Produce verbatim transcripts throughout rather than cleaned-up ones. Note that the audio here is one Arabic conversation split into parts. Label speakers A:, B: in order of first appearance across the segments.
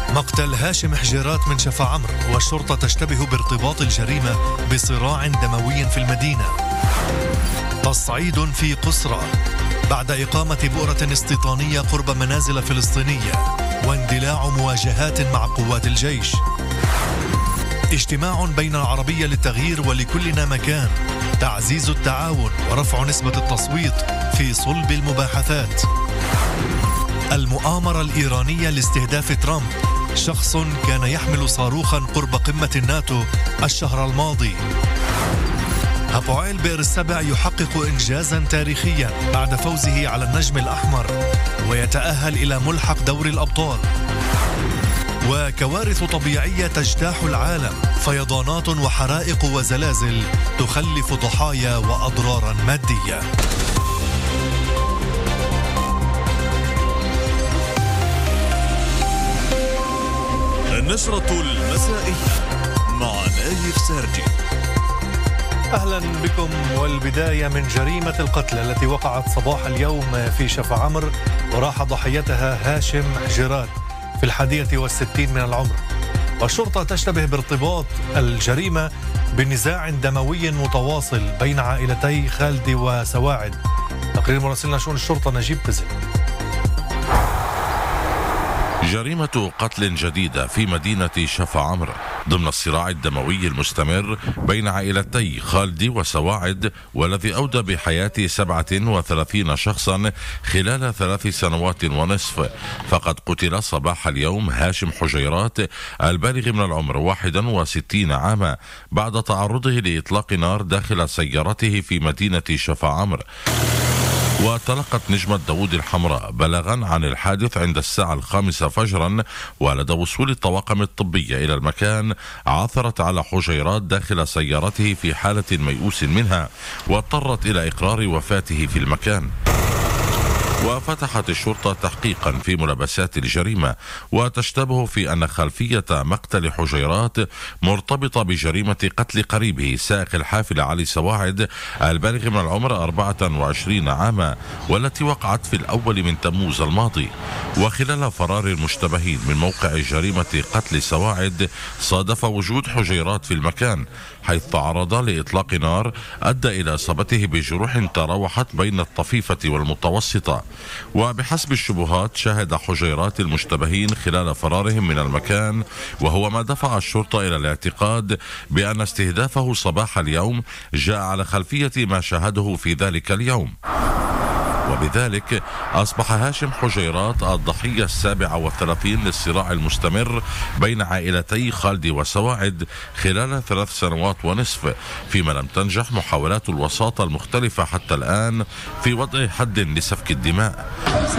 A: مقتل هاشم حجيرات من شفا عمرو، والشرطة تشتبه بارتباط الجريمة بصراع دموي في المدينة. تصعيد في قسرة بعد إقامة بؤرة استيطانية قرب منازل فلسطينية، واندلاع مواجهات مع قوات الجيش. اجتماع بين العربية للتغيير ولكلنا مكان، تعزيز التعاون ورفع نسبة التصويت في صلب المباحثات. المؤامرة الإيرانية لاستهداف ترامب، شخص كان يحمل صاروخا قرب قمة الناتو الشهر الماضي. هابويل بئر السبع يحقق إنجازا تاريخيا بعد فوزه على النجم الأحمر، ويتأهل إلى ملحق دور الأبطال. وكوارث طبيعية تجتاح العالم، فيضانات وحرائق وزلازل تخلف ضحايا وأضرارا مادية.
B: النشرة المسائية مع نايف سارجي.
A: أهلا بكم. والبداية من جريمة القتل التي وقعت صباح اليوم في شفا عمرو، وراح ضحيتها هاشم حجيرات في الحادية والستين من العمر. والشرطة تشتبه بارتباط الجريمة بنزاع دموي متواصل بين عائلتي خالدي وسواعد. تقرير مراسلنا شؤون الشرطة نجيب قزل.
C: جريمة قتل جديدة في مدينة شفا عمرو ضمن الصراع الدموي المستمر بين عائلتي خالدي وسواعد، والذي أودى بحياة سبعة وثلاثين شخصا خلال ثلاث سنوات ونصف. فقد قتل صباح اليوم هاشم حجيرات البالغ من العمر واحد وستين عاما بعد تعرضه لإطلاق نار داخل سيارته في مدينة شفا عمرو. وتلقت نجمة داود الحمراء بلاغا عن الحادث عند الساعة الخامسة فجرا، ولدى وصول الطواقم الطبية إلى المكان عثرت على حجيرات داخل سيارته في حالة ميؤوس منها، واضطرت إلى إقرار وفاته في المكان. وفتحت الشرطة تحقيقا في ملابسات الجريمة، وتشتبه في أن خلفية مقتل حجيرات مرتبطة بجريمة قتل قريبه سائق الحافلة علي سواعد البالغ من العمر أربعة وعشرين عاما، والتي وقعت في الأول من تموز الماضي. وخلال فرار المشتبهين من موقع جريمة قتل سواعد، صادف وجود حجيرات في المكان، حيث تعرض لإطلاق نار أدى إلى إصابته بجروح تراوحت بين الطفيفة والمتوسطة. وبحسب الشبهات، شهد حجيرات المشتبهين خلال فرارهم من المكان، وهو ما دفع الشرطة إلى الاعتقاد بأن استهدافه صباح اليوم جاء على خلفية ما شاهده في ذلك اليوم. وبذلك أصبح هاشم حجيرات الضحية السابعة والثلاثين للصراع المستمر بين عائلتي خالدي وسواعد خلال ثلاث سنوات ونصف، فيما لم تنجح محاولات الوساطة المختلفة حتى الآن في وضع حد لسفك الدماء.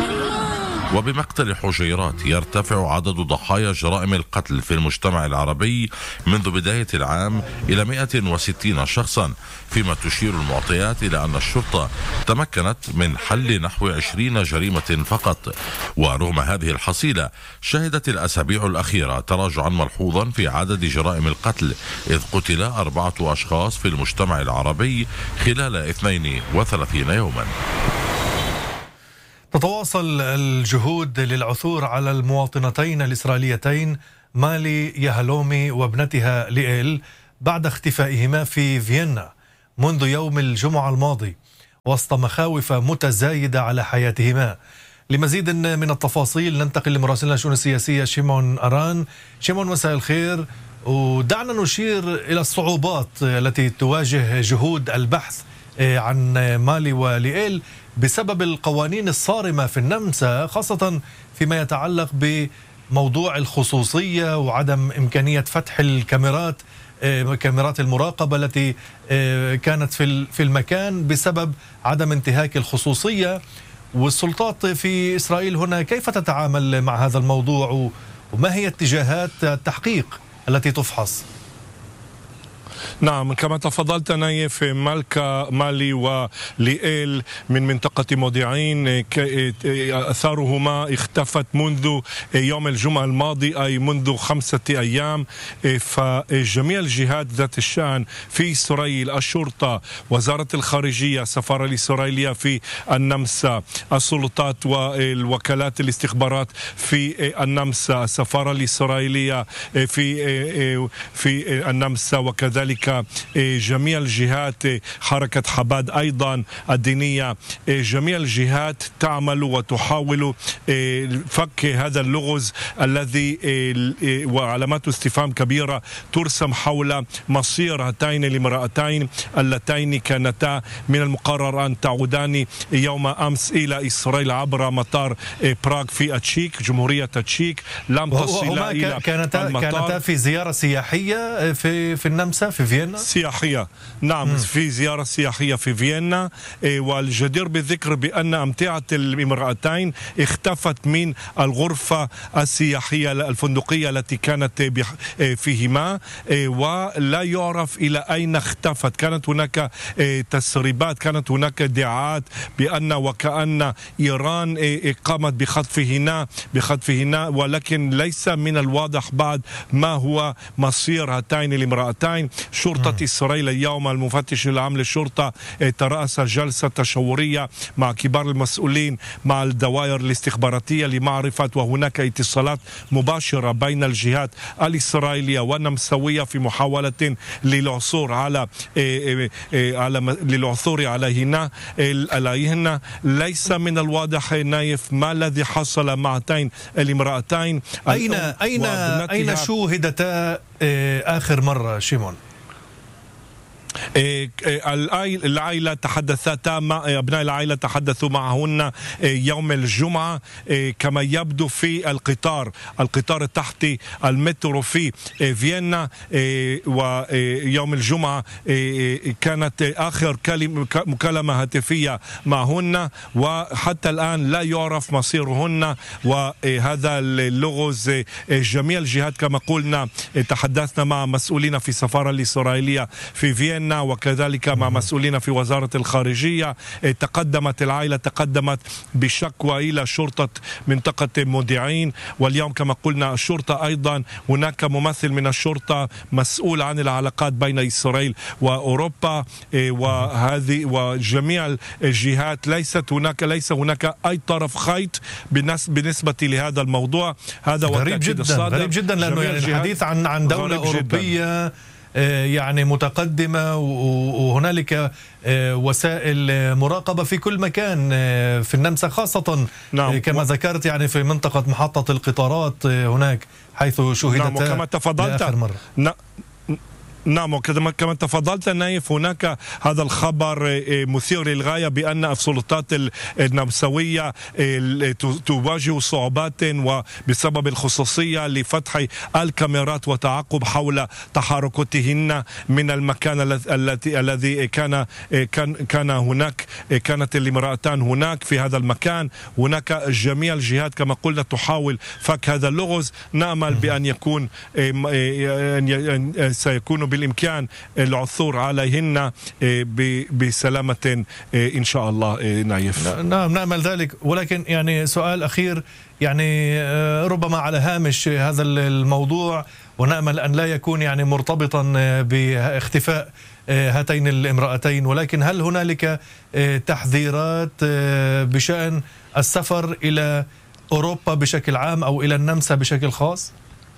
C: وبمقتل حجيرات يرتفع عدد ضحايا جرائم القتل في المجتمع العربي منذ بداية العام إلى مئة وستين شخصا، فيما تشير المعطيات إلى أن الشرطة تمكنت من حل نحو عشرين جريمة فقط. ورغم هذه الحصيلة، شهدت الأسابيع الأخيرة تراجعا ملحوظا في عدد جرائم القتل، إذ قتل أربعة أشخاص في المجتمع العربي خلال اثنين وثلاثين يوما.
A: تتواصل الجهود للعثور على المواطنتين الإسرائيليتين مالي يهلومي وابنتها ليئل بعد اختفائهما في فيينا منذ يوم الجمعة الماضي، وسط مخاوف متزايدة على حياتهما. لمزيد من التفاصيل ننتقل لمراسلنا الشؤون السياسية شيمون أران. شيمون، مساء الخير. ودعنا نشير إلى الصعوبات التي تواجه جهود البحث عن مالي وليئل بسبب القوانين الصارمة في النمسا، خاصة فيما يتعلق بموضوع الخصوصية وعدم إمكانية فتح الكاميرات كاميرات المراقبة التي كانت في المكان بسبب عدم انتهاك الخصوصية. والسلطات في إسرائيل هنا كيف تتعامل مع هذا الموضوع، وما هي اتجاهات التحقيق التي تفحص؟
D: نعم كما تفضلت نايف، مالكا مالي وليئيل من منطقة مودعين أثارهما اختفت منذ يوم الجمعة الماضي، أي منذ خمسة أيام. فجميع الجهات ذات الشأن في إسرائيل، الشرطة، وزارة الخارجية، السفارة الإسرائيلية في النمسا، السلطات والوكالات الاستخبارات في النمسا، السفارة الإسرائيلية في في النمسا، وكذلك جميع الجهات، حركة حباد أيضا الدينية، جميع الجهات تعمل وتحاول فك هذا اللغز الذي وعلامات استفهام كبيرة ترسم حول مصير هاتين الامرأتين اللتين كانتا من المقرر أن تعودان يوم أمس إلى إسرائيل عبر مطار براغ في التشيك، جمهورية التشيك. لم تصلا إلى
A: كانتا
D: المطار.
A: كانتا في زيارة سياحية في في النمسا في فيينا.
D: سياحية نعم م. في زيارة سياحية في فيينا، والجدير بالذكر بأن أمتعة الامرأتين اختفت من الغرفة السياحية الفندقية التي كانت فيهما، ولا يعرف إلى أين اختفت. كانت هناك تسريبات، كانت هناك ادعاءات بأن وكأن إيران قامت بخطفهن بخطفهن ولكن ليس من الواضح بعد ما هو مصير هاتين الامرأتين. شرطة م. إسرائيل اليوم، المفتش العام للشرطة ترأس جلسة تشاورية مع كبار المسؤولين مع الدوائر الاستخباراتية لمعرفة، وهناك اتصالات مباشرة بين الجهات الإسرائيلية والنمساوية في محاولة للعثور على على للعثور عليهن عليهن ليس من الواضح نايف ما الذي حصل مع هاتين الامرأتين.
A: أين أين أين شوهدتا آخر مرة شيمون؟
D: العائلة تحدثتا مع أبناء العائلة، تحدثوا معهن يوم الجمعة، كما يبدو في القطار القطار التحتي المترو في فيينا. ويوم الجمعة كانت آخر مكالمة هاتفية معهن، وحتى الآن لا يعرف مصيرهن. وهذا اللغز جميع الجهات كما قلنا، تحدثنا مع مسؤولين في السفارة الإسرائيلية في فيينا وكذلك مع مسؤولين في وزارة الخارجية. تقدمت العائلة تقدمت بشكوى إلى شرطة منطقة مودعين، واليوم كما قلنا الشرطة أيضا، هناك ممثل من الشرطة مسؤول عن العلاقات بين إسرائيل وأوروبا، وهذه وجميع الجهات ليست هناك ليس هناك أي طرف خيط بالنسبة لهذا الموضوع. هذا
A: غريب جدا غريب جدا لأنه يعني الحديث عن عن دولة أوروبية جداً. يعني متقدمة، وهنالك وسائل مراقبة في كل مكان في النمسا، خاصة نعم. كما ذكرت يعني في منطقة محطة القطارات هناك حيث شهدت
D: نعم. وكما تفضلت
A: آخر مرة.
D: ن... نعم وكما كما تفضلت نايف، هناك هذا الخبر مثير للغاية بأن السلطات النمساوية تواجه صعوبات وبسبب الخصوصية لفتح الكاميرات وتعقب حول تحركاتهن من المكان الذي الذي كان كان كان هناك كانت الامرأتان هناك في هذا المكان. هناك جميع الجهات كما قلنا تحاول فك هذا اللغز. نأمل بأن يكون سيكون بالإمكان العثور عليهن بسلامة إن شاء الله نايف.
A: نعم نأمل ذلك. ولكن يعني سؤال أخير، يعني ربما على هامش هذا الموضوع، ونأمل أن لا يكون يعني مرتبطا باختفاء هاتين الامرأتين، ولكن هل هنالك تحذيرات بشأن السفر إلى أوروبا بشكل عام أو إلى النمسا بشكل خاص؟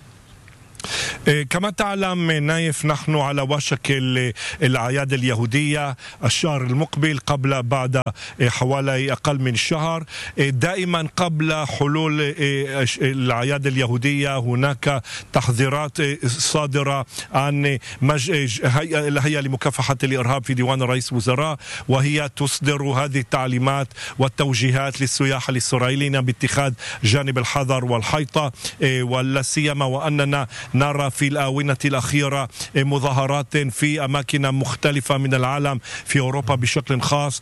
D: كما تعلم نايف، نحن على وشك الأعياد اليهودية الشهر المقبل، قبل بعد حوالي أقل من شهر. دائما قبل حلول الأعياد اليهودية هناك تحذيرات صادرة عن الهيئة لمكافحة الإرهاب في ديوان رئيس الوزراء، وهي تصدر هذه التعليمات والتوجيهات للسياح الإسرائيليين باتخاذ جانب الحذر والحيطة، ولا سيما وأننا نرى في الآونة الأخيرة مظاهرات في أماكن مختلفة من العالم، في أوروبا بشكل خاص،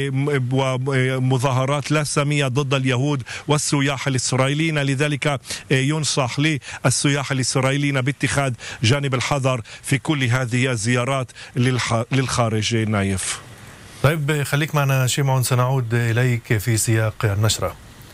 D: ومظاهرات لا سامية ضد اليهود والسياح الإسرائيليين. لذلك ينصح للسياح الإسرائيليين باتخاذ جانب الحذر في كل هذه الزيارات للخارج. نايف.
A: طيب خليك معنا شيمعون، سنعود إليك في سياق النشرة.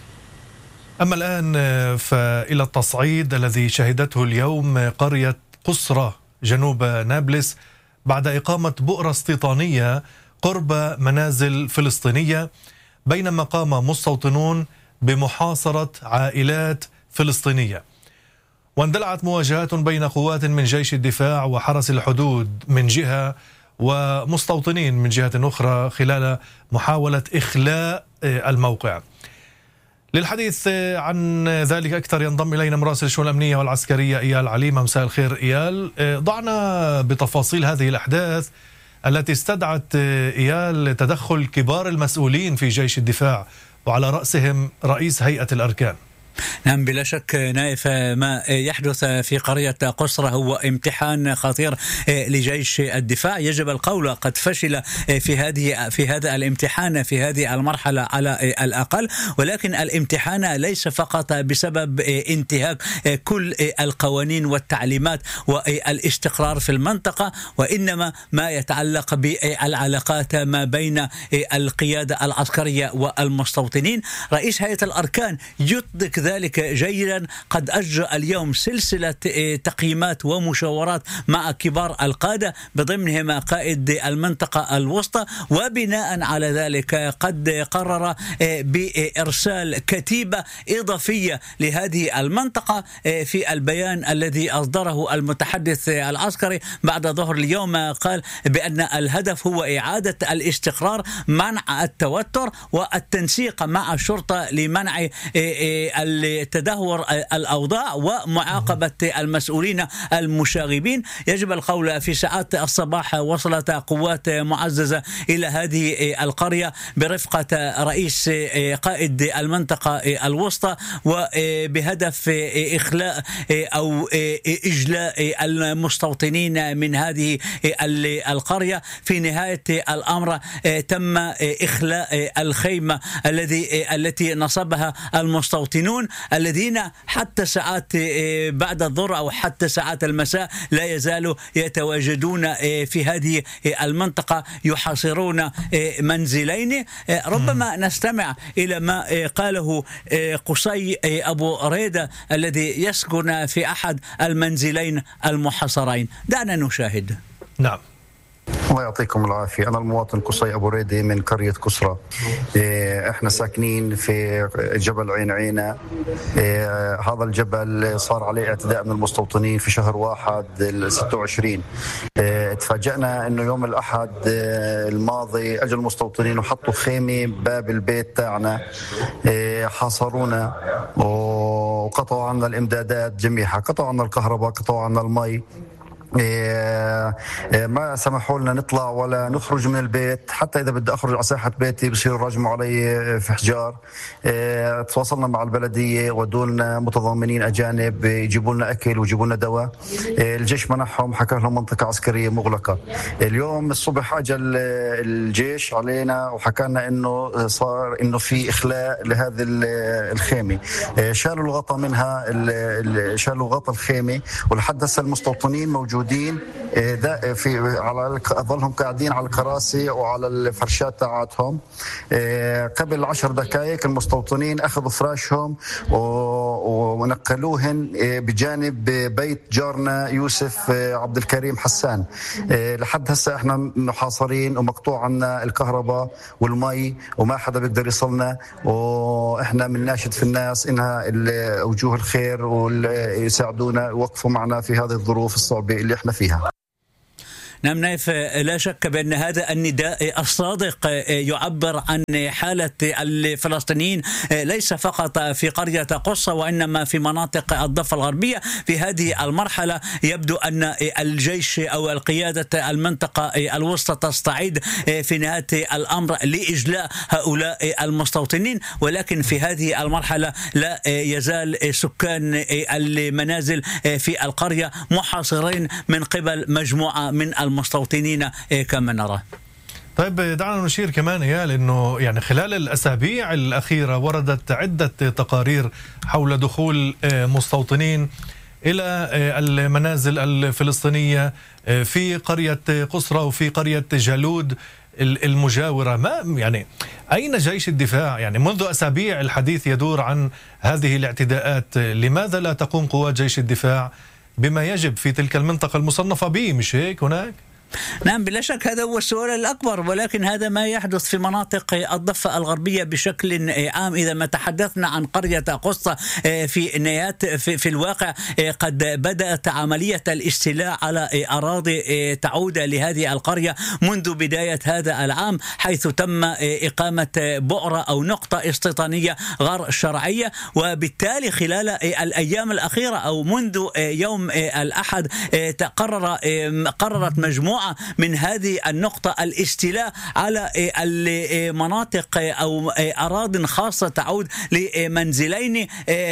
A: أما الآن فإلى التصعيد الذي شهدته اليوم قرية قصرة جنوب نابلس بعد إقامة بؤرة استيطانية قرب منازل فلسطينية، بينما قام مستوطنون بمحاصرة عائلات فلسطينية. واندلعت مواجهات بين قوات من جيش الدفاع وحرس الحدود من جهة ومستوطنين من جهة أخرى خلال محاولة إخلاء الموقع. للحديث عن ذلك أكثر ينضم إلينا مراسل الشؤون الأمنية والعسكرية إيال عليمة. مساء الخير إيال، ضعنا بتفاصيل هذه الأحداث التي استدعت إيال تدخل كبار المسؤولين في جيش الدفاع وعلى رأسهم رئيس هيئة الأركان.
E: نعم بلا شك نايف، ما يحدث في قرية قصرة هو امتحان خطير لجيش الدفاع. يجب القول قد فشل في هذه في هذا الامتحان في هذه المرحلة على الأقل، ولكن الامتحان ليس فقط بسبب انتهاك كل القوانين والتعليمات والاستقرار في المنطقة، وإنما ما يتعلق بالعلاقات ما بين القيادة العسكرية والمستوطنين. رئيس هيئة الأركان يطلق ذلك جيدا، قد أجرى اليوم سلسلة تقييمات ومشاورات مع كبار القادة بضمنهم قائد المنطقة الوسطى، وبناء على ذلك قد قرر بإرسال كتيبة إضافية لهذه المنطقة. في البيان الذي أصدره المتحدث العسكري بعد ظهر اليوم قال بأن الهدف هو إعادة الاستقرار، منع التوتر والتنسيق مع الشرطة لمنع تدهور الأوضاع ومعاقبة المسؤولين المشاغبين. يجب القول في ساعات الصباح وصلت قوات معززة إلى هذه القرية برفقة رئيس قائد المنطقة الوسطى، وبهدف إخلاء أو إجلاء المستوطنين من هذه القرية. في نهاية الأمر تم إخلاء الخيمة الذي التي نصبها المستوطنون الذين حتى ساعات بعد الظهر أو حتى ساعات المساء لا يزالوا يتواجدون في هذه المنطقة يحاصرون منزلين. ربما نستمع إلى ما قاله قصي أبو ريدة الذي يسكن في أحد المنزلين المحاصرين. دعنا نشاهد.
A: نعم.
F: الله يعطيكم العافية. أنا المواطن قصي أبو ريدة من قرية كسرة. إحنا ساكنين في جبل عين عينة. هذا الجبل صار عليه اعتداء من المستوطنين في شهر واحد ستة وعشرين. تفاجأنا أنه يوم الأحد الماضي أجل المستوطنين وحطوا خيمة باب البيت تاعنا، حاصرونا وقطعوا عنا الإمدادات جميعها، قطعوا عنا الكهرباء، قطعوا عنا المي، ما سمحوا لنا نطلع ولا نخرج من البيت. حتى إذا بدي أخرج على ساحة بيتي بصيروا يراجموا علي في حجار. تواصلنا مع البلدية ودولنا متضامنين أجانب يجيبوا لنا أكل ويجيبوا لنا دواء. الجيش منحهم، حكى لهم منطقة عسكرية مغلقة. اليوم الصبح أجى الجيش علينا وحكى لنا إنه صار إنه في إخلاء لهذه الخيمة. شالوا الغطاء منها، شالوا غطاء الخيمة، ولحد هسه المستوطنين موجودين في على ظلهم قاعدين على الكراسي وعلى الفرشات تاعتهم. قبل عشر دقائق المستوطنين أخذوا فراشهم ونقلوهن بجانب بيت جارنا يوسف عبد الكريم حسان. لحد هسه احنا محاصرين ومقطوع عنا الكهرباء والمي وما حدا بيقدر يصلنا، واحنا بنناشد في الناس انها وجوه الخير ويساعدونا يوقفوا معنا في هذه الظروف الصعبة اللي احنا فيها.
E: نعم نايف، لا شك بأن هذا النداء الصادق يعبر عن حالة الفلسطينيين ليس فقط في قرية قصة وإنما في مناطق الضفة الغربية. في هذه المرحلة يبدو أن الجيش أو القيادة المنطقة الوسطى تستعيد في نهاية الأمر لإجلاء هؤلاء المستوطنين، ولكن في هذه المرحلة لا يزال سكان المنازل في القرية محاصرين من قبل مجموعة من المستوطنين كما نرى.
A: طيب دعنا نشير كمان يا لأنه يعني خلال الأسابيع الأخيرة وردت عدة تقارير حول دخول مستوطنين إلى المنازل الفلسطينية في قرية قصرة وفي قرية جالود المجاورة. ما يعني أين جيش الدفاع؟ يعني منذ أسابيع الحديث يدور عن هذه الاعتداءات، لماذا لا تقوم قوات جيش الدفاع بما يجب في تلك المنطقة المصنفة به؟ مش هيك هناك؟
E: نعم بلا شك هذا هو السؤال الأكبر، ولكن هذا ما يحدث في مناطق الضفة الغربية بشكل عام. إذا ما تحدثنا عن قرية قصة في نهايات في, في الواقع قد بدأت عملية الاستيلاء على أراضي تعود لهذه القرية منذ بداية هذا العام، حيث تم إقامة بؤرة أو نقطة استيطانية غير شرعية، وبالتالي خلال الأيام الأخيرة أو منذ يوم الأحد تقرر قررت مجموعة من هذه النقطة الاستيلاء على المناطق أو أراضٍ خاصة تعود لمنزلين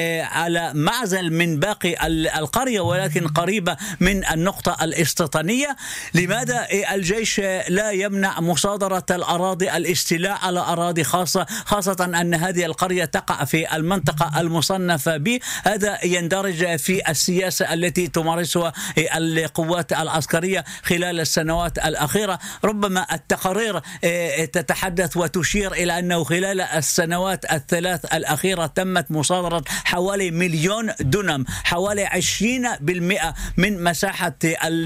E: على معزل من باقي القرية ولكن قريبة من النقطة الاستيطانية. لماذا الجيش لا يمنع مصادرة الأراضي الاستيلاء على أراضي خاصة، خاصة أن هذه القرية تقع في المنطقة المصنفة ب؟ هذا يندرج في السياسة التي تمارسها القوات العسكرية خلال السنوات الأخيرة. ربما التقارير تتحدث وتشير إلى أنه خلال السنوات الثلاث الأخيرة تمت مصادرة حوالي مليون دونم، حوالي عشرين بالمئة من مساحة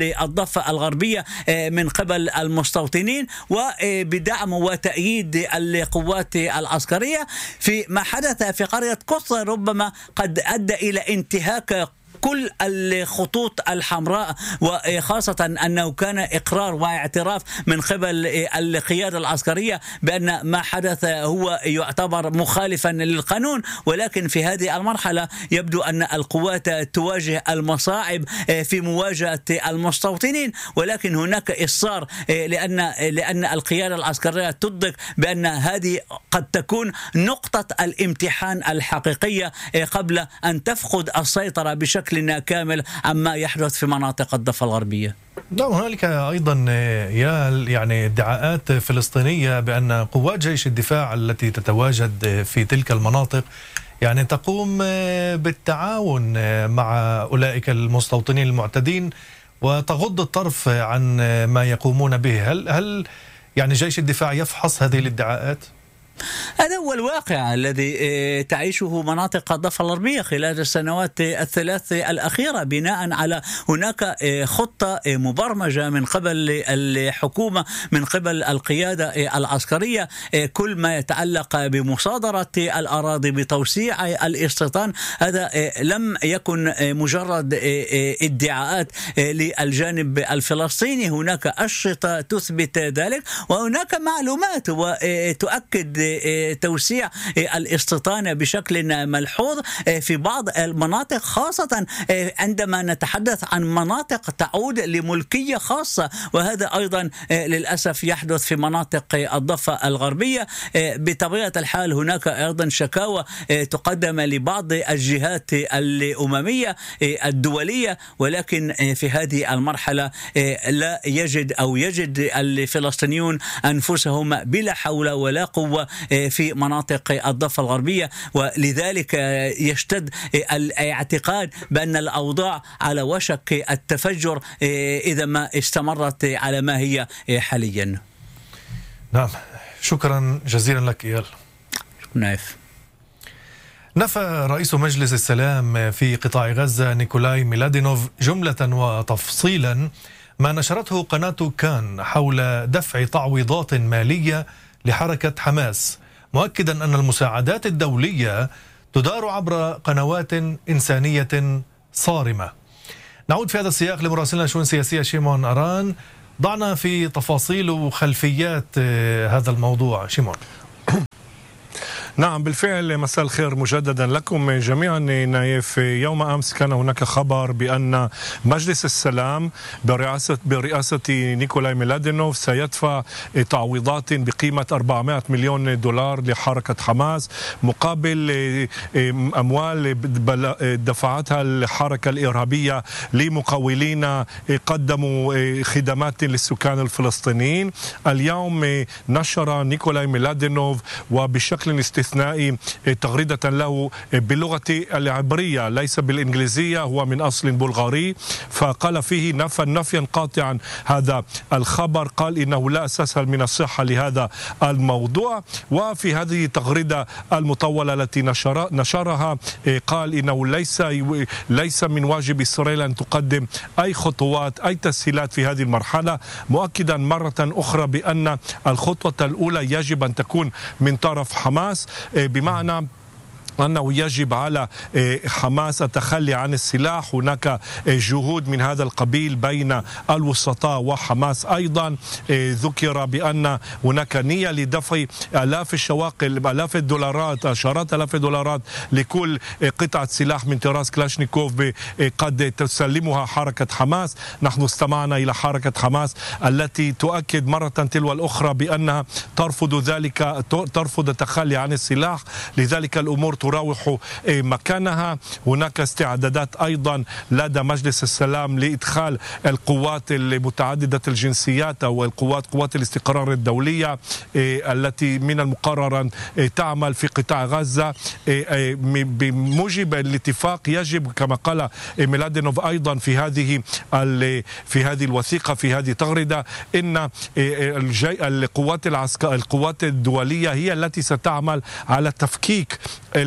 E: الضفة الغربية من قبل المستوطنين، وبدعم وتأييد القوات العسكرية. في ما حدث في قرية قصة ربما قد أدى إلى انتهاك كل الخطوط الحمراء، وخاصة أنه كان إقرار واعتراف من قبل القيادة العسكرية بأن ما حدث هو يعتبر مخالفا للقانون. ولكن في هذه المرحلة يبدو أن القوات تواجه المصاعب في مواجهة المستوطنين، ولكن هناك إصرار لأن لأن القيادة العسكرية تدرك بأن هذه قد تكون نقطة الامتحان الحقيقية قبل أن تفقد السيطرة بشكل كامل عما يحدث في مناطق الضفة الغربية.
A: نعم، هنالك أيضا يا يعني ادعاءات فلسطينية بأن قوات جيش الدفاع التي تتواجد في تلك المناطق يعني تقوم بالتعاون مع أولئك المستوطنين المعتدين وتغض الطرف عن ما يقومون به. هل هل يعني جيش الدفاع يفحص هذه الادعاءات؟
E: هذا هو الواقع الذي تعيشه مناطق الضفة الغربية خلال السنوات الثلاث الأخيرة، بناء على هناك خطة مبرمجة من قبل الحكومة من قبل القيادة العسكرية، كل ما يتعلق بمصادرة الأراضي بتوسيع الاستيطان. هذا لم يكن مجرد ادعاءات للجانب الفلسطيني، هناك أشرطة تثبت ذلك وهناك معلومات وتؤكد توسيع الاستيطان بشكل ملحوظ في بعض المناطق، خاصة عندما نتحدث عن مناطق تعود لملكية خاصة، وهذا أيضا للأسف يحدث في مناطق الضفة الغربية. بطبيعة الحال هناك أيضا شكاوى تقدم لبعض الجهات الأممية الدولية، ولكن في هذه المرحلة لا يجد أو يجد الفلسطينيون أنفسهم بلا حول ولا قوة في مناطق الضفة الغربية، ولذلك يشتد الاعتقاد بأن الأوضاع على وشك التفجر إذا ما استمرت على ما هي حاليا.
A: نعم، شكرا جزيلا لك إيال.
E: نايف.
A: نفى رئيس مجلس السلام في قطاع غزة نيكولاي ميلادينوف جملة وتفصيلا ما نشرته قناة كان حول دفع تعويضات مالية لحركة حماس، مؤكدا أن المساعدات الدولية تدار عبر قنوات إنسانية صارمة. نعود في هذا السياق لمراسلنا شؤون سياسية شيمون أران ضعنا في تفاصيل وخلفيات هذا الموضوع شيمون.
D: نعم بالفعل، مساء الخير مجددا لكم جميعا. نايف، يوم أمس كان هناك خبر بأن مجلس السلام برئاسة, برئاسة نيكولاي ميلادينوف سيدفع تعويضات بقيمة أربعمائة مليون دولار لحركة حماس مقابل أموال دفعتها الحركة الإرهابية لمقاولين قدموا خدمات للسكان الفلسطينيين. اليوم نشر نيكولاي ميلادينوف وبشكل استثنائي تغريدة له باللغة العبرية ليس بالإنجليزية، هو من أصل بلغاري، فقال فيه نفى نفيا قاطعا هذا الخبر، قال إنه لا أساس من الصحة لهذا الموضوع. وفي هذه التغريدة المطولة التي نشر نشرها قال إنه ليس ليس من واجب إسرائيل أن تقدم أي خطوات أي تسهيلات في هذه المرحلة، مؤكدا مرة أخرى بأن الخطوة الأولى يجب أن تكون من طرف حماس، بمعنى أنه يجب على حماس التخلي عن السلاح. هناك جهود من هذا القبيل بين الوسطاء وحماس أيضا. ذكر بأن هناك نية لدفع آلاف الشواقل، آلاف الدولارات، عشرات آلاف الدولارات لكل قطعة سلاح من طراز كلاشنيكوف قد تسلمها حركة حماس. نحن استمعنا إلى حركة حماس التي تؤكد مرة تلو الأخرى بأنها ترفض ذلك، ترفض التخلي عن السلاح، لذلك الأمور تراوح مكانها. هناك استعدادات أيضا لدى مجلس السلام لإدخال القوات المتعددة الجنسيات أو القوات قوات الاستقرار الدولية التي من المقرر أن تعمل في قطاع غزة بموجب الاتفاق. يجب كما قال ميلادينوف أيضا في هذه في هذه الوثيقة، في هذه التغريدة، إن القوات العسكرية القوات الدولية هي التي ستعمل على تفكيك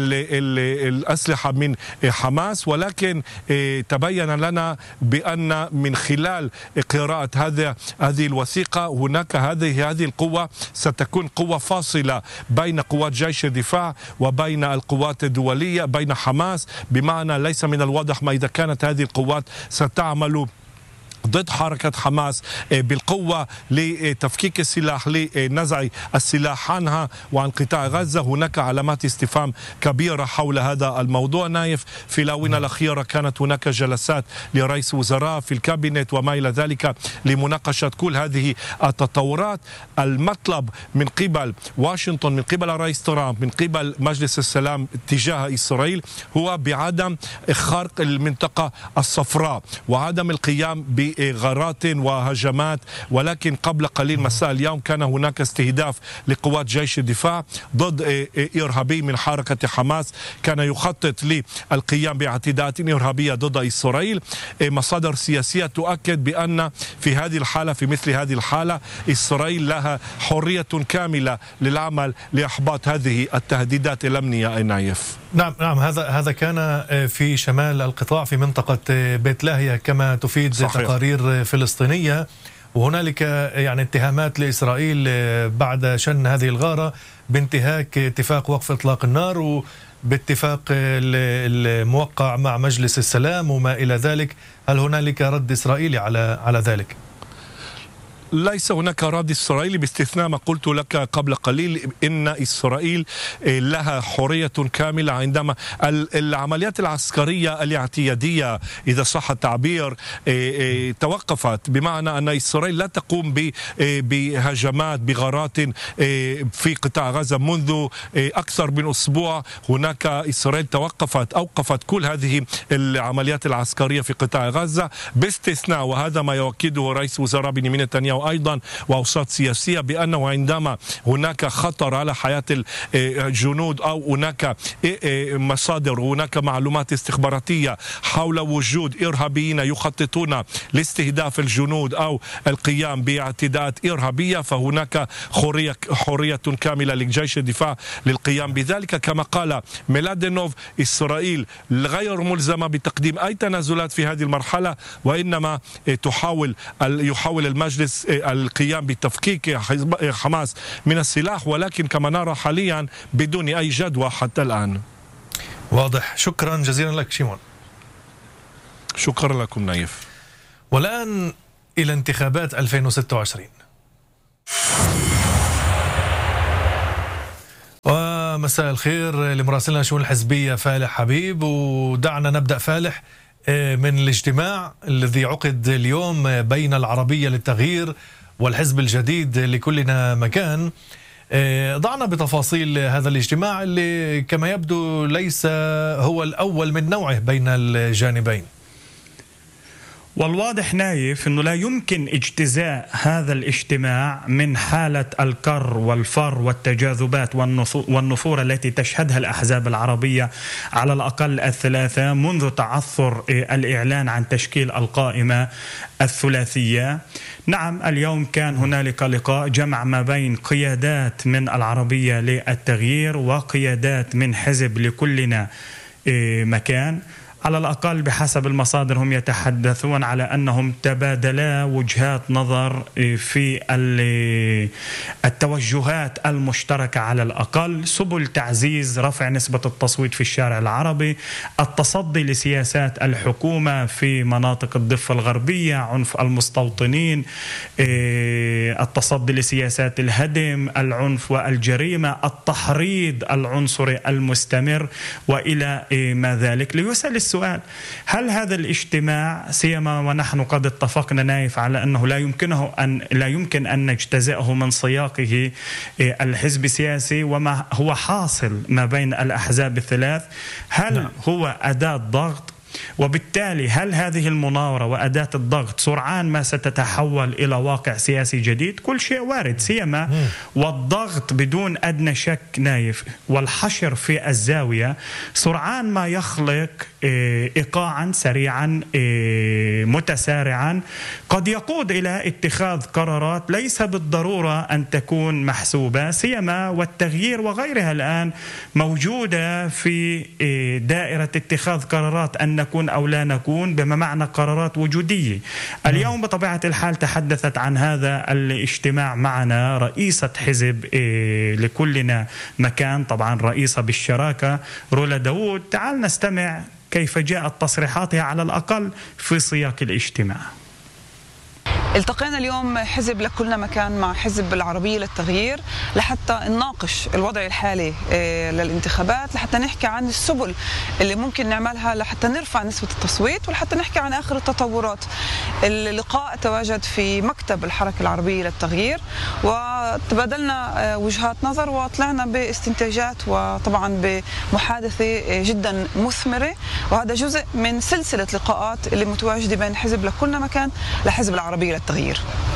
D: الأسلحة من حماس. ولكن تبين لنا بأن من خلال قراءة هذا هذه الوثيقة هناك هذه هذه القوة ستكون قوة فاصلة بين قوات جيش الدفاع وبين القوات الدولية، بين حماس، بمعنى ليس من الواضح ما إذا كانت هذه القوات ستعمل ضد حركة حماس بالقوة لتفكيك السلاح، لنزع السلاح عنها وعن قطاع غزة. هناك علامات استفهام كبيرة حول هذا الموضوع. نايف، في الآونة الأخيرة كانت هناك جلسات لرئيس وزراء في الكابينت وما إلى ذلك لمناقشة كل هذه التطورات. المطلب من قبل واشنطن، من قبل الرئيس ترامب، من قبل مجلس السلام تجاه إسرائيل هو بعدم خرق المنطقة الصفراء وعدم القيام ب غارات وهجمات. ولكن قبل قليل مساء اليوم كان هناك استهداف لقوات جيش الدفاع ضد إرهابي من حركة حماس كان يخطط للقيام باعتداءات إرهابية ضد إسرائيل. مصادر سياسية تؤكد بأن في هذه الحالة، في مثل هذه الحالة، إسرائيل لها حرية كاملة للعمل لإحباط هذه التهديدات الأمنية. نايف،
A: نعم نعم هذا هذا كان في شمال القطاع في منطقة بيت لاهيا كما تفيد تقارير فلسطينية، وهنالك يعني اتهامات لإسرائيل بعد شن هذه الغارة بانتهاك اتفاق وقف إطلاق النار وباتفاق الموقع مع مجلس السلام وما إلى ذلك. هل هنالك رد إسرائيلي على على ذلك؟
D: ليس هناك رد إسرائيلي باستثناء ما قلت لك قبل قليل، إن إسرائيل لها حرية كاملة عندما العمليات العسكرية الاعتيادية إذا صح التعبير توقفت، بمعنى أن إسرائيل لا تقوم بهجمات بغارات في قطاع غزة منذ أكثر من أسبوع. هناك إسرائيل توقفت أوقفت كل هذه العمليات العسكرية في قطاع غزة باستثناء، وهذا ما يؤكده رئيس وزراء بنيامين نتنياهو أيضا وأوساط سياسية، بأنه عندما هناك خطر على حياة الجنود أو هناك مصادر هناك معلومات استخباراتية حول وجود إرهابيين يخططون لاستهداف الجنود أو القيام باعتداءات إرهابية، فهناك حرية حرية كاملة لجيش الدفاع للقيام بذلك. كما قال ميلادينوف، إسرائيل غير ملزمة بتقديم أي تنازلات في هذه المرحلة، وإنما تحاول يحاول المجلس القيام بتفكيك حماس من السلاح، ولكن كما نرى حاليا بدون أي جدوى حتى الآن.
A: واضح. شكرا جزيلا لك شيمون.
D: شكرا لكم نايف.
A: والآن إلى انتخابات ألفين وستة وعشرين. ومساء الخير لمراسلنا شؤون الحزبية فالح حبيب. ودعنا نبدأ فالح من الاجتماع الذي عقد اليوم بين العربية للتغيير والحزب الجديد لكلنا مكان. ضعنا بتفاصيل هذا الاجتماع اللي كما يبدو ليس هو الأول من نوعه بين الجانبين.
G: والواضح نايف أنه لا يمكن اجتزاء هذا الاجتماع من حالة الكر والفر والتجاذبات والنفور التي تشهدها الأحزاب العربية على الأقل الثلاثة منذ تعثر الإعلان عن تشكيل القائمة الثلاثية. نعم، اليوم كان هنالك لقاء جمع ما بين قيادات من العربية للتغيير وقيادات من حزب لكلنا مكان. على الأقل بحسب المصادر هم يتحدثون على أنهم تبادلا وجهات نظر في التوجهات المشتركة، على الأقل سبل تعزيز رفع نسبة التصويت في الشارع العربي، التصدي لسياسات الحكومة في مناطق الضفة الغربية، عنف المستوطنين، التصدي لسياسات الهدم، العنف والجريمة، التحريض العنصري المستمر وإلى ما ذلك. ليسأل السؤال: هل هذا الاجتماع، سيما ونحن قد اتفقنا نايف على أنه لا يمكنه أن لا يمكن أن نجتزئه من سياقه الحزب السياسي وما هو حاصل ما بين الأحزاب الثلاث، هل نعم. هو أداة ضغط؟ وبالتالي هل هذه المناورة وأداة الضغط سرعان ما ستتحول إلى واقع سياسي جديد؟ كل شيء وارد، سيما والضغط بدون أدنى شك نايف والحشر في الزاوية سرعان ما يخلق إيقاعا سريعا متسارعا قد يقود إلى اتخاذ قرارات ليس بالضرورة أن تكون محسوبة، سيما والتغيير وغيرها الآن موجودة في دائرة اتخاذ قرارات أن نكون أو لا نكون، بما معنى قرارات وجودية. اليوم بطبيعة الحال تحدثت عن هذا الاجتماع معنا رئيسة حزب لكلنا مكان، طبعا رئيسة بالشراكة، رولا داود. تعال نستمع كيف جاءت تصريحاتها على الأقل في سياق الاجتماع.
H: التقينا اليوم حزب لكلنا مكان مع حزب العربية للتغيير لحتى نناقش الوضع الحالي للانتخابات، لحتى نحكي عن السبل اللي ممكن نعملها لحتى نرفع نسبة التصويت، ولحتى نحكي عن آخر التطورات. اللقاء تواجد في مكتب الحركة العربية للتغيير وتبادلنا وجهات نظر وطلعنا باستنتاجات وطبعا بمحادثة جدا مثمرة، وهذا جزء من سلسلة لقاءات اللي متواجدة بين حزب لكلنا مكان لحزب العربية التغيير.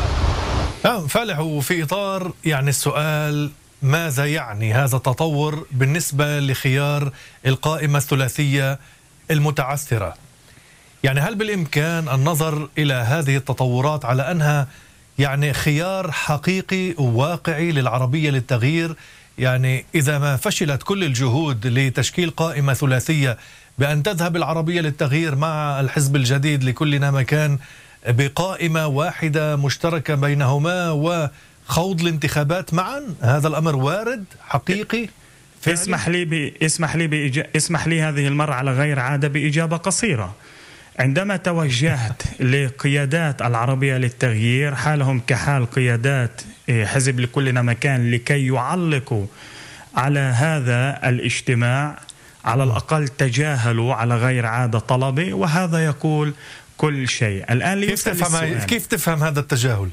A: آه فالح، وفي إطار يعني السؤال: ماذا يعني هذا التطور بالنسبة لخيار القائمة الثلاثية المتعثرة؟ يعني هل بالإمكان النظر إلى هذه التطورات على أنها يعني خيار حقيقي وواقعي للعربية للتغيير؟ يعني إذا ما فشلت كل الجهود لتشكيل قائمة ثلاثية بأن تذهب العربية للتغيير مع الحزب الجديد لكلنا مكان بقائمة واحدة مشتركة بينهما وخوض الانتخابات معا، هذا الأمر وارد حقيقي؟
G: اسمح لي ب... اسمح لي بإج... اسمح لي هذه المرة على غير عادة بإجابة قصيرة. عندما توجهت لقيادات العربية للتغيير حالهم كحال قيادات حزب لكلنا مكان لكي يعلقوا على هذا الاجتماع، على الأقل تجاهلوا على غير عادة طلبي، وهذا يقول كل شيء. الآن
A: كيف تفهم كيف تفهم هذا التجاهل؟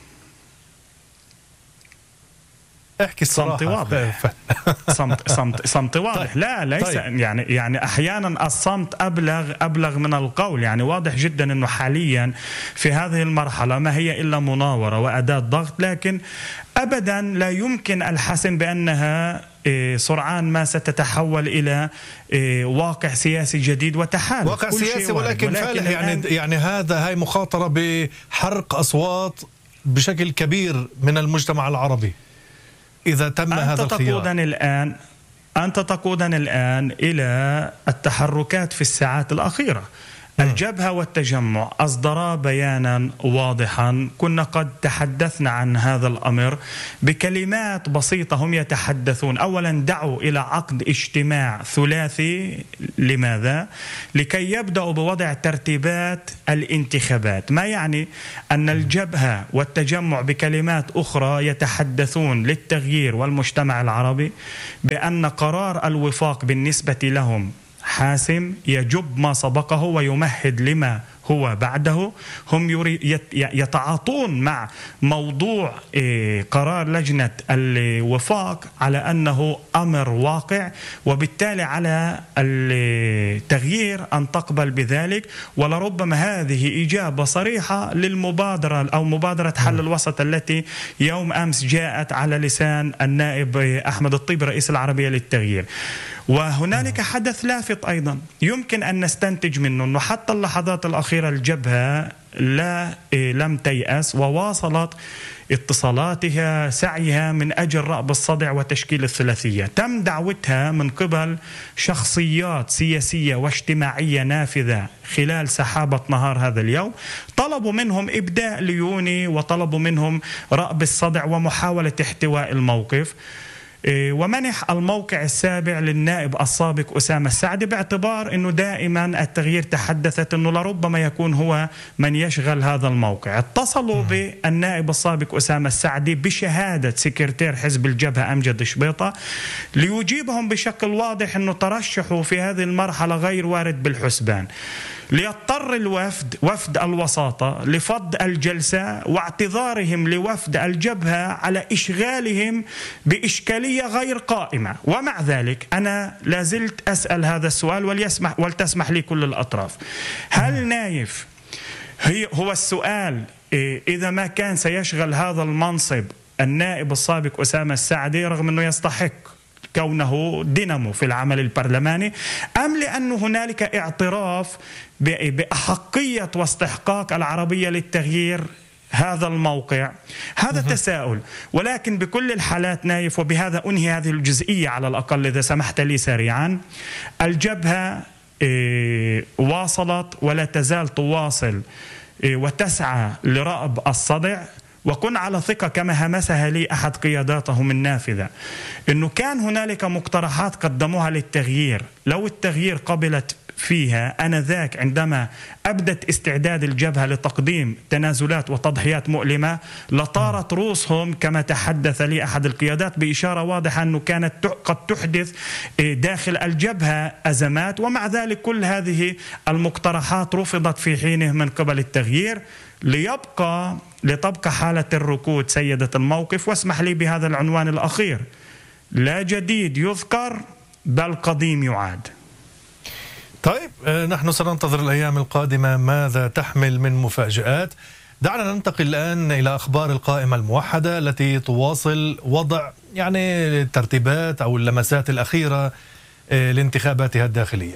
A: احكي الصراحة.
G: صمت واضح. صمت صمت صمت واضح. طيب. لا ليس طيب. يعني يعني احيانا الصمت ابلغ ابلغ من القول. يعني واضح جدا انه حاليا في هذه المرحلة ما هي الا مناورة وأداة ضغط، لكن ابدا لا يمكن الحسم بانها سرعان ما ستتحول إلى واقع سياسي جديد وتحالف.
A: واقع سياسي ولكن, ولكن فالح يعني يعني هذا هاي مخاطرة بحرق أصوات بشكل كبير من المجتمع العربي إذا تم هذا الخيار.
G: أنت تقودني الآن أنت تقودني الآن إلى التحركات في الساعات الأخيرة. الجبهة والتجمع أصدرا بيانا واضحا، كنا قد تحدثنا عن هذا الأمر بكلمات بسيطة. هم يتحدثون أولا دعوا إلى عقد اجتماع ثلاثي. لماذا؟ لكي يبدأوا بوضع ترتيبات الانتخابات، ما يعني أن الجبهة والتجمع بكلمات أخرى يتحدثون للتغيير والمجتمع العربي بأن قرار الوفاق بالنسبة لهم حاسم يجب ما سبقه ويمهد لما هو بعده. هم يتعاطون مع موضوع قرار لجنة الوفاق على أنه أمر واقع، وبالتالي على التغيير أن تقبل بذلك. ولربما هذه إجابة صريحة للمبادرة أو مبادرة حل الوسط التي يوم أمس جاءت على لسان النائب أحمد الطيب رئيس العربية للتغيير. وهنالك حدث لافت أيضا يمكن أن نستنتج منه أنه حتى اللحظات الأخيرة الجبهة لا لم تيأس، وواصلت اتصالاتها سعيها من أجل رأب الصدع وتشكيل الثلاثية. تم دعوتها من قبل شخصيات سياسية واجتماعية نافذة خلال سحابة نهار هذا اليوم، طلبوا منهم إبداء ليوني وطلبوا منهم رأب الصدع ومحاولة احتواء الموقف، ومنح الموقع السابع للنائب السابق أسامة السعدي باعتبار أنه دائما التغيير تحدثت أنه لربما يكون هو من يشغل هذا الموقع. اتصلوا بالنائب السابق أسامة السعدي بشهادة سكرتير حزب الجبهة أمجد شبيطة ليجيبهم بشكل واضح أنه ترشحوا في هذه المرحلة غير وارد بالحسبان، ليضطر الوفد وفد الوساطة لفض الجلسة واعتذارهم لوفد الجبهة على إشغالهم بإشكالية غير قائمة. ومع ذلك أنا لازلت أسأل هذا السؤال وليسمح ولتسمح لي كل الأطراف. هل نايف هي هو السؤال إذا ما كان سيشغل هذا المنصب النائب السابق أسامة السعدي رغم أنه يستحق كونه دينامو في العمل البرلماني، أم لأن هنالك اعتراف بأحقية واستحقاق العربية للتغيير هذا الموقع؟ هذا تساؤل. ولكن بكل الحالات نايف، وبهذا أنهي هذه الجزئية على الأقل إذا سمحت لي سريعا، الجبهة واصلت ولا تزال تواصل وتسعى لرأب الصدع. وكن على ثقة كما همسها لي أحد قياداتهم النافذة أنه كان هنالك مقترحات قدموها للتغيير، لو التغيير قبلت فيها آنذاك عندما أبدت استعداد الجبهة لتقديم تنازلات وتضحيات مؤلمة لطارت رؤوسهم كما تحدث لي أحد القيادات بإشارة واضحة أنه كانت قد تحدث داخل الجبهة أزمات. ومع ذلك كل هذه المقترحات رفضت في حينه من قبل التغيير ليبقى لتبقى حالة الركود سيدة الموقف. واسمح لي بهذا العنوان الأخير: لا جديد يذكر بل قديم يعاد.
A: طيب نحن سننتظر الأيام القادمة ماذا تحمل من مفاجآت. دعنا ننتقل الآن إلى أخبار القائمة الموحدة التي تواصل وضع يعني الترتيبات أو اللمسات الأخيرة لانتخاباتها الداخلية.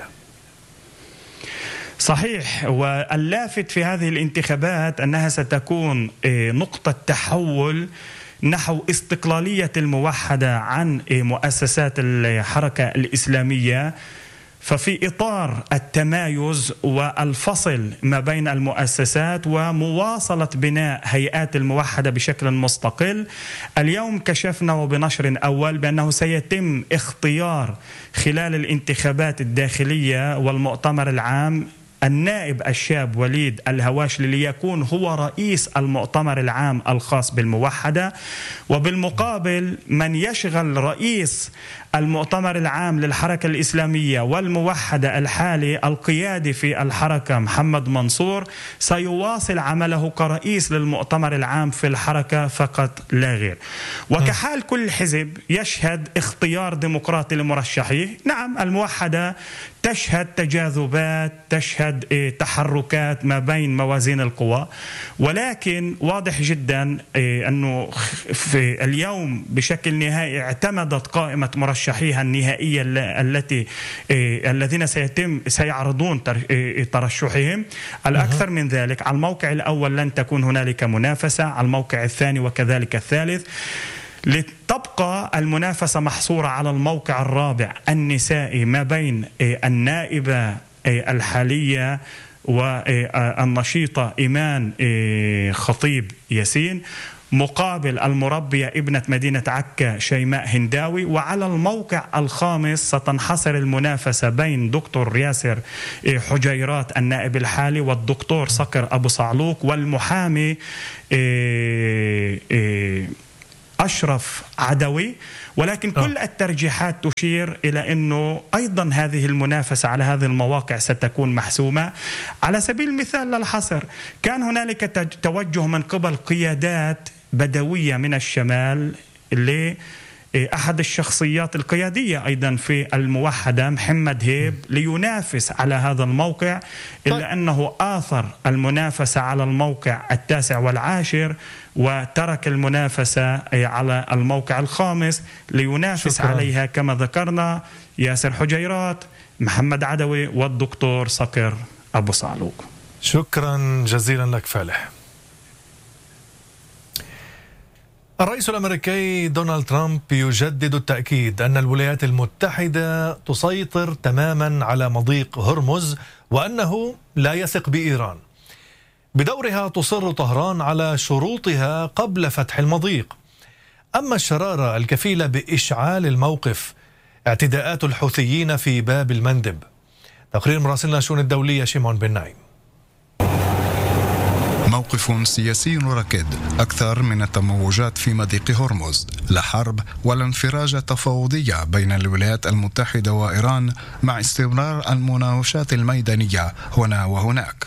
G: صحيح، واللافت في هذه الانتخابات أنها ستكون نقطة تحول نحو استقلالية الموحدة عن مؤسسات الحركة الإسلامية. ففي إطار التمايز والفصل ما بين المؤسسات ومواصلة بناء هيئات الموحدة بشكل مستقل، اليوم كشفنا وبنشر أول بأنه سيتم اختيار خلال الانتخابات الداخلية والمؤتمر العام النائب الشاب وليد الهواشلي ليكون هو رئيس المؤتمر العام الخاص بالموحدة. وبالمقابل من يشغل رئيس المؤتمر العام للحركة الإسلامية والموحدة الحالي القيادي في الحركة محمد منصور سيواصل عمله كرئيس للمؤتمر العام في الحركة فقط لا غير. وكحال كل حزب يشهد اختيار ديمقراطي لمرشحيه. نعم، الموحدة تشهد تجاذبات، تشهد تحركات ما بين موازين القوى، ولكن واضح جدا أنه في اليوم بشكل نهائي اعتمدت قائمة مرشحيها النهائية التي الذين سيتم سيعرضون ترشحهم. الأكثر من ذلك، على الموقع الأول لن تكون هنالك منافسة، على الموقع الثاني وكذلك الثالث لتبقى المنافسة محصورة على الموقع الرابع النسائي ما بين النائبة الحالية والنشيطة إيمان خطيب ياسين، مقابل المربية ابنة مدينة عكا شيماء هنداوي. وعلى الموقع الخامس ستنحصر المنافسة بين دكتور ياسر حجيرات النائب الحالي والدكتور صقر أبو صعلوك والمحامي أشرف عدوي. ولكن كل الترجيحات تشير إلى أنه أيضا هذه المنافسة على هذه المواقع ستكون محسومة. على سبيل المثال للحصر، كان هنالك توجه من قبل قيادات بدوية من الشمال لأحد الشخصيات القيادية أيضا في الموحدة محمد هيب لينافس على هذا الموقع، إلا أنه آثر المنافسة على الموقع التاسع والعاشر وترك المنافسة على الموقع الخامس لينافس شكرا. عليها كما ذكرنا ياسر حجيرات، محمد عدوي والدكتور صقر أبو صعلوك.
A: شكرا جزيلا لك فالح. الرئيس الأمريكي دونالد ترامب يجدد التأكيد أن الولايات المتحدة تسيطر تماما على مضيق هرمز وأنه لا يثق بإيران. بدورها تصر طهران على شروطها قبل فتح المضيق. أما الشرارة الكفيلة بإشعال الموقف اعتداءات الحوثيين في باب المندب. تقرير مراسلنا الشؤون الدولية شيمون بن نايم.
I: موقف سياسي ركد أكثر من التموجات في مضيق هرمز، لا حرب ولا انفراجة تفاوضية بين الولايات المتحدة وإيران مع استمرار المناوشات الميدانية هنا وهناك.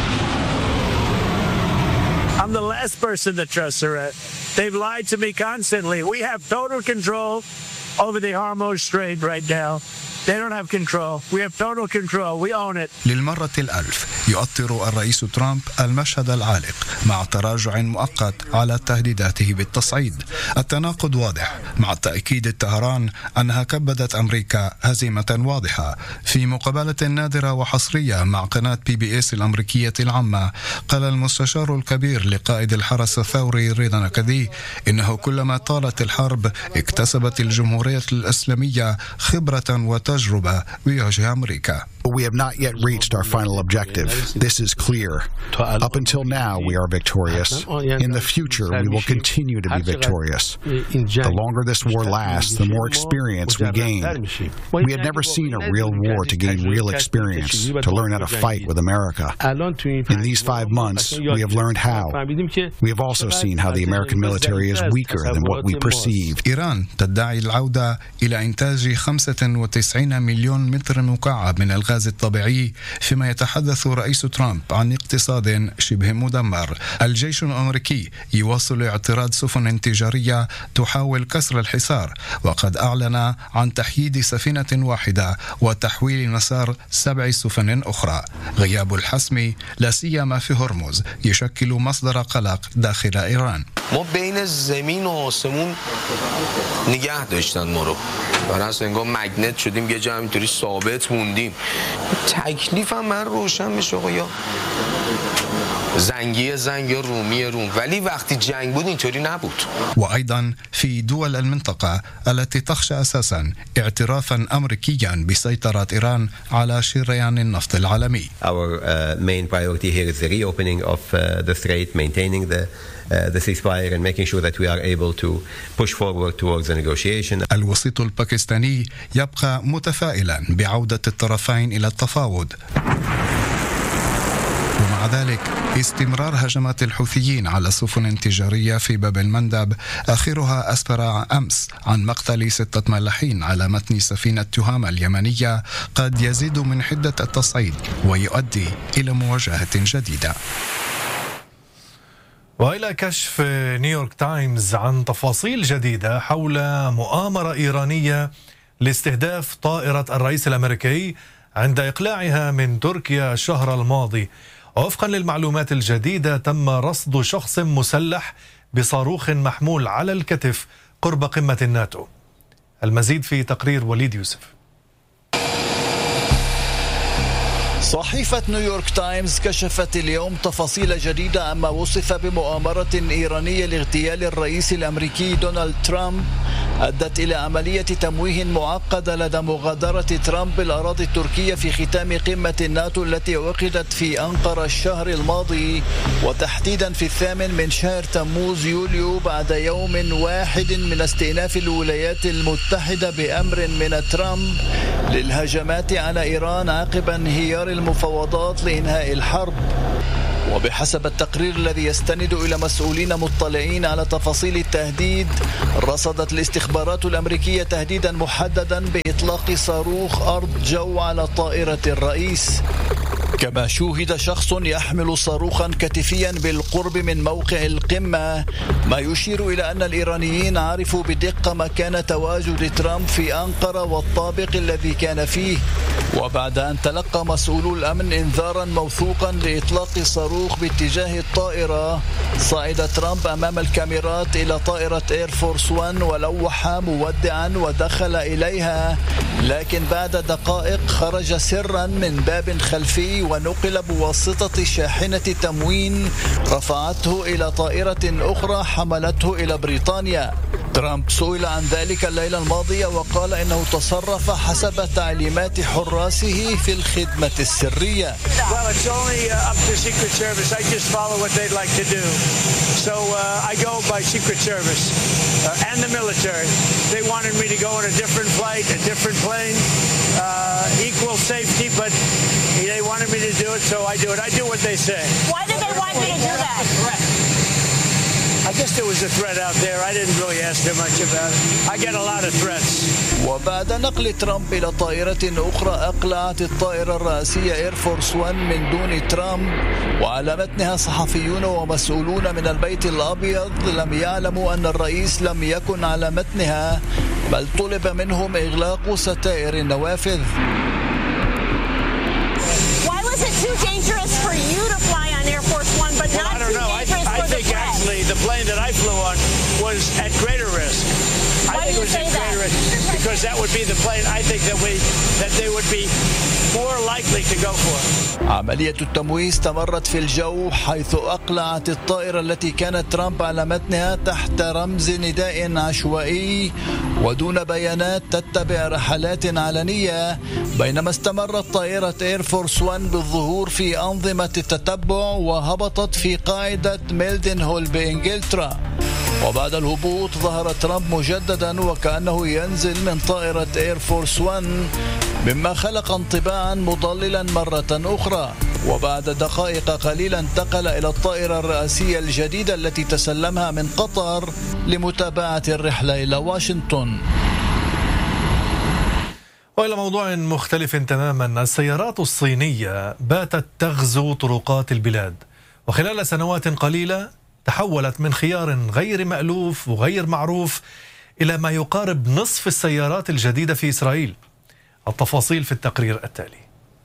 J: I'm the last person to trust her. They've lied to me constantly. We have total control over the Hormuz Strait right now. They don't have control. We have total control. We own it.
I: للمرة الألف يؤطر الرئيس ترامب المشهد العالق مع تراجع مؤقت على تهديداته بالتصعيد. التناقض واضح مع تأكيد طهران أنها كبدت أمريكا هزيمة واضحة. في مقابلة نادرة وحصرية مع قناة بي بي إس الأمريكية العامة، قال المستشار الكبير لقائد الحرس الثوري رضا نكدي إنه كلما طالت الحرب اكتسبت الجمهورية الإسلامية خبرة وتجربة بوجه أمريكا.
K: We have not yet reached our final objective. This is clear. Up until now, we are victorious. In the future, we will continue to be victorious. The longer this war lasts, the more experience we gain. We had never seen a real war to gain real experience, to learn how to fight with America. In these five months, we have learned how. We have also seen how the American military is weaker than what we perceive.
I: إيران تدعي العودة إلى إنتاج خمسة وتسعين مليون متر مكعب من الغاز الطبيعي، فيما يتحدث رئيس ترامب عن اقتصاد شبه مدمر. الجيش الأمريكي يواصل اعتراض سفن تجارية تحاول كسر الحصار، وقد أعلن عن تحييد سفينة واحدة وتحويل مسار سبع سفن أخرى. غياب الحسم لا سيما في هرمز يشكل مصدر قلق داخل إيران.
L: ما بین زمین و آسمون نگه داشتن ما رو و اصلا انگار مگنت شدیم یه جا همینطوری ثابت موندیم. تکلیف هم من روشن میشه آقا، زنگی زنگ یا رومی روم، ولی وقتی جنگ بود اینطوری نبود.
I: وأيضا في دول المنطقة التي تخشى أساسا اعترافا أمريكيا بسيطرة إيران على شريان النفط العالمي.
M: Our uh, main priority here is the reopening of uh, the strait, maintaining the uh, the ceasefire and making sure that we are able to push forward towards the negotiation.
I: الوسيط الباكستاني يبقى متفائلا بعودة الطرفين إلى التفاوض. ومع ذلك استمرار هجمات الحوثيين على سفن تجارية في باب المندب، آخرها أسفر أمس عن مقتل ستة ملاحين على متن سفينة تهامة اليمنية، قد يزيد من حدة التصعيد ويؤدي إلى مواجهة جديدة.
A: وإلى كشف نيويورك تايمز عن تفاصيل جديدة حول مؤامرة إيرانية لاستهداف طائرة الرئيس الأمريكي عند إقلاعها من تركيا الشهر الماضي. وفقا للمعلومات الجديدة تم رصد شخص مسلح بصاروخ محمول على الكتف قرب قمة الناتو. المزيد في تقرير وليد يوسف.
N: صحيفة نيويورك تايمز كشفت اليوم تفاصيل جديدة عما وصف بمؤامرة إيرانية لاغتيال الرئيس الأمريكي دونالد ترامب أدت إلى عملية تمويه معقدة لدى مغادرة ترامب الأراضي التركية في ختام قمة الناتو التي عقدت في أنقرة الشهر الماضي، وتحديدا في الثامن من شهر تموز يوليو، بعد يوم واحد من استئناف الولايات المتحدة بأمر من ترامب للهجمات على إيران عقب انهيار المفاوضات لإنهاء الحرب. وبحسب التقرير الذي يستند إلى مسؤولين مطلعين على تفاصيل التهديد، رصدت الاستخبارات الأمريكية تهديدا محددا بإطلاق صاروخ أرض جو على طائرة الرئيس. كما شوهد شخص يحمل صاروخا كتفيا بالقرب من موقع القمة، ما يشير إلى أن الإيرانيين عرفوا بدقة مكان تواجد ترامب في أنقرة والطابق الذي كان فيه. وبعد أن تلقى مسؤولو الأمن إنذارا موثوقا لإطلاق صاروخ باتجاه الطائرة، صعد ترامب أمام الكاميرات إلى طائرة إير فورس وان ولوح مودعا ودخل إليها، لكن بعد دقائق خرج سرا من باب خلفي ونقل بواسطة شاحنة تموين رفعته إلى طائرة أخرى حملته إلى بريطانيا. ترامب سئل عن ذلك الليلة الماضية وقال إنه تصرف حسب تعليمات حراسه في الخدمة السرية.
J: Well, it's only uh, up to Secret Service. I just follow what they'd like to do. So uh, I go by Secret Service uh, and the military. They wanted me to go on a different flight, a different plane, uh, equal safety, but they wanted me to do it, so I do it. I do what they say. Why did they want you to do that? I guess there was a threat out there. I didn't really ask them much about it. I get a lot of threats.
N: وبعد نقل ترامب إلى طائرة أخرى، أقلعت الطائرة الرئاسية إير فورس وان من دون ترامب، وعلى متنها صحفيون ومسؤولون من البيت الأبيض لم يعلموا أن الرئيس لم يكن على متنها، بل طلب منهم إغلاق ستائر النوافذ.
O: Why was it too dangerous for you to fly on Air Force One, but
J: well,
O: not
J: I don't
O: too
J: know.
O: dangerous
J: I, I
O: for
J: think
O: the
J: actually the plane that I flew on was at greater risk.
O: Why
J: I think
O: do
J: it
O: you
J: was
O: say
J: at greater
O: that?
J: risk because that would be the plane I think that we that they would be more likely to go for.
N: عملية التمويه استمرت في الجو، حيث أقلعت الطائرة التي كانت ترامب على متنها تحت رمز نداء عشوائي ودون بيانات تتبع رحلات علنية، بينما استمرت طائرة إير فورس وان بالظهور في أنظمة التتبع وهبطت في قاعدة ميلدن هول بإنجلترا. وبعد الهبوط ظهر ترامب مجددا وكأنه ينزل من طائرة إير فورس وان، مما خلق انطباعا مضللا مرة أخرى. وبعد دقائق قليلة انتقل إلى الطائرة الرئاسية الجديدة التي تسلمها من قطر لمتابعة الرحلة إلى واشنطن.
A: وإلى موضوع مختلف تماما، السيارات الصينية باتت تغزو طرقات البلاد، وخلال سنوات قليلة تحولت من خيار غير مألوف وغير معروف إلى ما يقارب نصف السيارات الجديدة في إسرائيل. التفاصيل في التقرير التالي.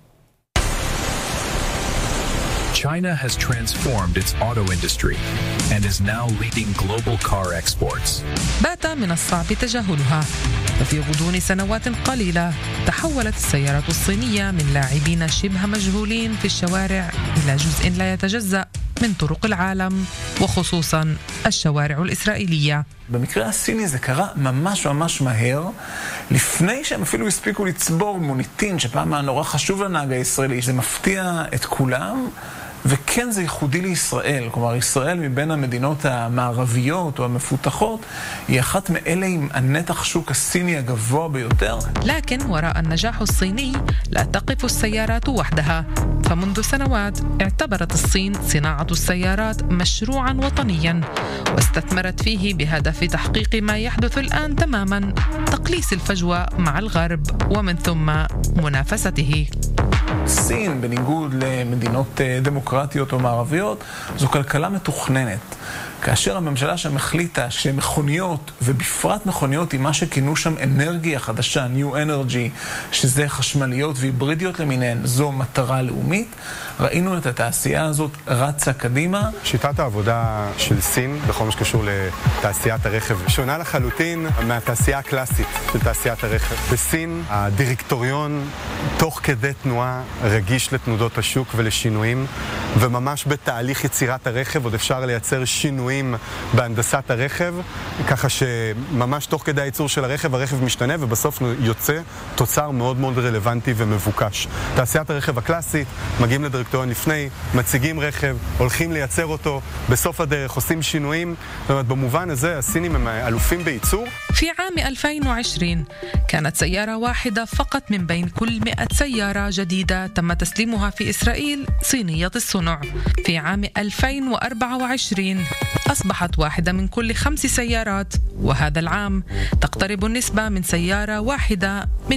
P: China has transformed its auto industry and is now leading global car exports.
Q: بات من الصعب تجاهلها، ففي غضون سنوات قليلة تحولت السيارات الصينية من لاعبين شبه מג'הולים في الشوارع إلى جزء لا يتجزأ من طرق العالم، وخصوصا الشوارع الإسرائيلية.
R: במקרה הסיני זה קרה ממש ממש מהר, לפני שהם אפילו הספיקו לצבור מוניטין, שפעם היה נורא חשוב לנהג הישראלי, זה מפתיע את כולם, וכן זה ייחודי לישראל. כלומר, ישראל מבין המדינות המערביות או המפותחות היא אחת מאלה עם הנתח שוק הסיני הגבוה ביותר.
Q: لكن وراء النجاح الصيني لا تقف السيارات وحدها، فمنذ سنوات اعتبرت الصين صناعة السيارات مشروعا وطنيا، واستثمرت فيه بهدف تحقيق ما يحدث الآن تماما، تقليص الفجوة مع الغرب ومن ثم منافسته.
R: סין, בניגוד למדינות דמוקרטיות או מערביות, זו כלכלה מתוכננת. כאשר הממשלה שם החליטה שמכוניות, ובפרט מכוניות עם מה שכינו שם אנרגיה חדשה, New Energy, שזה חשמליות והיברידיות למיניהן, זו מטרה לאומית, ראינו את התעשייה הזאת רצה קדימה.
S: שיטת העבודה של סין בכל מה שקשור לתעשיית הרכב שונה לחלוטין מהתעשייה הקלאסית של תעשיית הרכב. בסין הדירקטוריון תוך כדי תנועה רגיש לתנודות השוק ולשינויים, וממש בתהליך יצירת הרכב עוד אפשר לייצר שינויים בהנדסת הרכב, ככה שממש תוך כדי הייצור של הרכב הרכב משתנה ובסוף יוצא תוצר מאוד מאוד רלוונטי ומבוקש. תעשיית הרכב הקלאסית, מגיעים לדירקטוריון לפני, מציגים רכב, הולכים לייצר אותו, בסוף הדרך עושים שינויים. זאת אומרת, במובן הזה הסינים הם אלופים בייצור.
Q: في عام ألفين وعشرين كانت سيارة واحدة فقط من بين كل مئة سيارة جديدة تم تسليمها في إسرائيل صينية الصنع. في عام ألفين وأربعة وعشرين أصبحت واحدة من كل خمس سيارات، وهذا العام تقترب النسبة من سيارة واحدة من